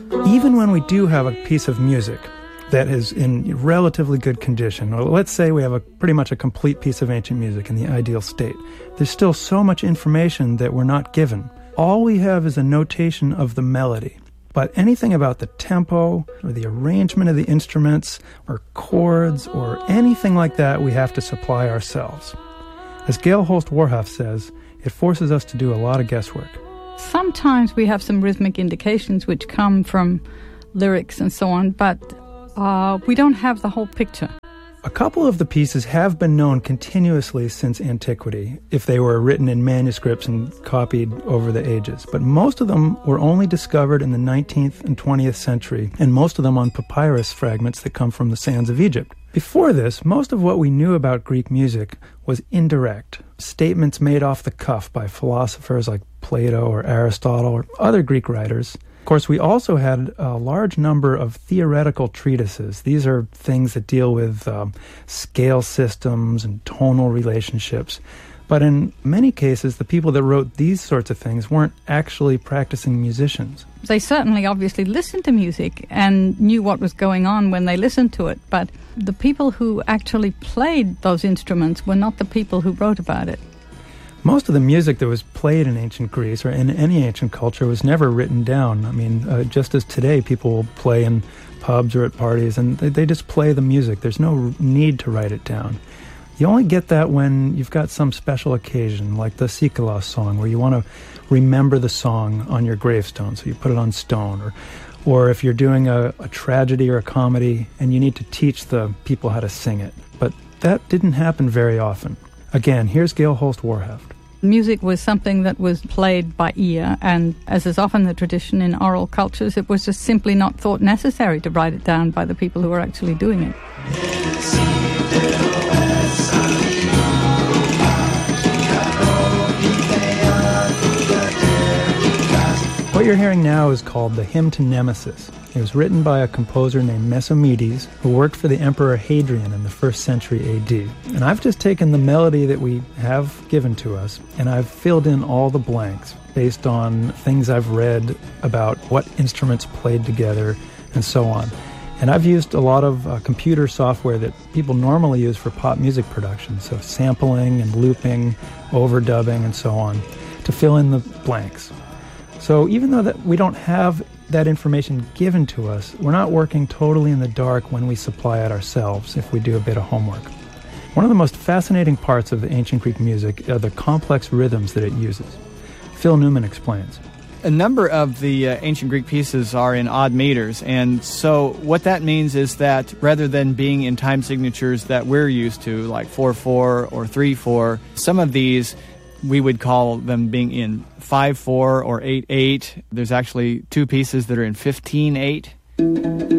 Even when we do have a piece of music that is in relatively good condition, or let's say we have pretty much a complete piece of ancient music in the ideal state, there's still so much information that we're not given. All we have is a notation of the melody. But anything about the tempo or the arrangement of the instruments or chords or anything like that, we have to supply ourselves. As Gail Holst Warhoff says, it forces us to do a lot of guesswork. Sometimes we have some rhythmic indications which come from lyrics and so on, but we don't have the whole picture. A couple of the pieces have been known continuously since antiquity, if they were written in manuscripts and copied over the ages. But most of them were only discovered in the 19th and 20th century, and most of them on papyrus fragments that come from the sands of Egypt. Before this, most of what we knew about Greek music was indirect, statements made off the cuff by philosophers like Plato or Aristotle or other Greek writers. Of course, we also had a large number of theoretical treatises. These are things that deal with scale systems and tonal relationships. But in many cases, the people that wrote these sorts of things weren't actually practicing musicians. They certainly obviously listened to music and knew what was going on when they listened to it, but the people who actually played those instruments were not the people who wrote about it. Most of the music that was played in ancient Greece or in any ancient culture was never written down. I mean, just as today people will play in pubs or at parties and they just play the music. There's no need to write it down. You only get that when you've got some special occasion, like the Sikelos song, where you want to remember the song on your gravestone, so you put it on stone. Or if you're doing a tragedy or a comedy and you need to teach the people how to sing it. But that didn't happen very often. Again, here's Gail Holst Warhoff. Music was something that was played by ear, and as is often the tradition in oral cultures, it was just simply not thought necessary to write it down by the people who were actually doing it. What you're hearing now is called the Hymn to Nemesis. It was written by a composer named Mesomedes, who worked for the Emperor Hadrian in the 1st century AD. And I've just taken the melody that we have given to us, and I've filled in all the blanks based on things I've read about what instruments played together and so on. And I've used a lot of computer software that people normally use for pop music production, so sampling and looping, overdubbing, and so on, to fill in the blanks. So even though that we don't have that information given to us, we're not working totally in the dark when we supply it ourselves if we do a bit of homework. One of the most fascinating parts of ancient Greek music are the complex rhythms that it uses. Phil Newman explains. A number of the ancient Greek pieces are in odd meters, and so what that means is that rather than being in time signatures that we're used to, like 4/4 or 3/4, some of these we would call them being in 5/4 or 8/8. There's actually two pieces that are in 15/8.